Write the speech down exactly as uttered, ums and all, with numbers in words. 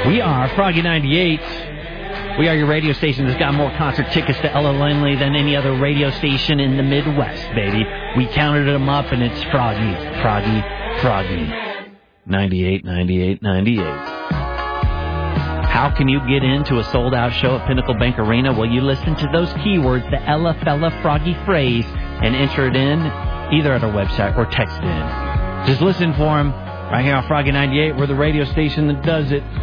We are Froggy ninety-eight. We are your radio station that's got more concert tickets to Ella Langley than any other radio station in the Midwest, baby. We counted them up, and it's Froggy, Froggy, Froggy. ninety-eight, ninety-eight, ninety-eight. How can you get into a sold-out show at Pinnacle Bank Arena? Well, you listen to those keywords, the Ella Fella Froggy phrase, and enter it in either at our website or text it in. Just listen for them right here on Froggy ninety-eight. We're the radio station that does it.